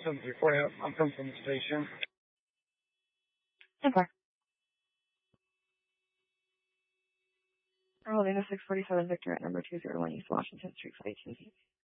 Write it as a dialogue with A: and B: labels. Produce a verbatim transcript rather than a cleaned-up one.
A: seven three four, yeah, I'm from from the station.
B: ten four. We're holding a six forty-seven Victor at number two zero one East Washington Street, Flight two Z.